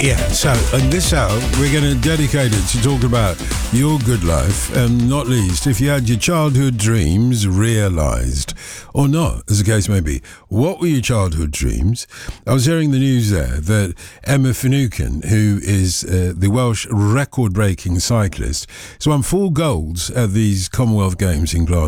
Yeah, so in this hour, we're going to dedicate it to talk about your good life, and not least, if you had your childhood dreams realised, or not, as the case may be. What were your childhood dreams? I was hearing the news there that Emma Finucane, who is the Welsh record-breaking cyclist, has won 4 golds at these Commonwealth Games in Glasgow.